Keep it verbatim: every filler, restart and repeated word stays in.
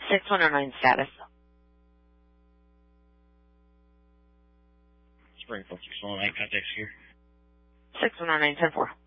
six one oh nine status. Springfield six one oh nine, contact here. six one oh nine ten four.